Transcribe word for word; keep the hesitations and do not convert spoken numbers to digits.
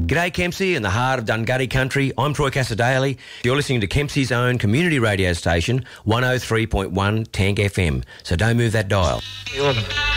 G'day Kempsey in the heart of Dungutty country. I'm Troy Cassadaly. You're listening to Kempsey's own community radio station, one oh three point one Tank F M. So don't move that dial.